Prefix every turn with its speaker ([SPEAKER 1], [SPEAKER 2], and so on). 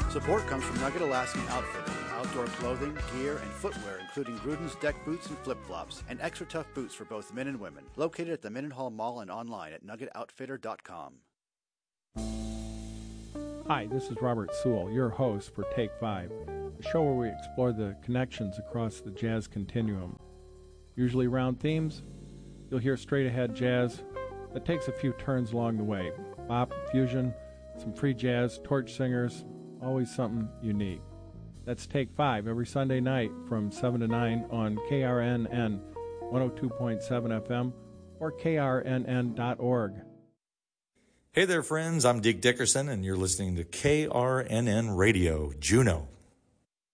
[SPEAKER 1] Support comes from Nugget Alaskan Outfitter, outdoor clothing, gear, and footwear, including Gruden's deck boots and flip-flops, and extra tough boots for both men and women. Located at the Mendenhall Mall and online at nuggetoutfitter.com.
[SPEAKER 2] Hi, this is Robert Sewell, your host for Take 5, a show where we explore the connections across the jazz continuum. Usually around themes, you'll hear straight-ahead jazz that takes a few turns along the way. Bop, fusion, some free jazz, torch singers, always something unique. That's Take 5 every Sunday night from 7 to 9 on KRNN 102.7 FM or krnn.org.
[SPEAKER 3] Hey there, friends. I'm Deke Dickerson, and you're listening to KRNN Radio, Juneau.